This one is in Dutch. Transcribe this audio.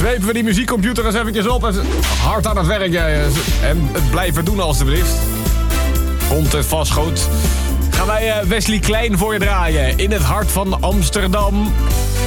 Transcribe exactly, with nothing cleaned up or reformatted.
Zwepen we die muziekcomputer eens eventjes op. En hard aan het werk, jij. En het blijven doen, alstublieft. Komt het vast goed. Gaan wij Wesley Klein voor je draaien. In het hart van Amsterdam.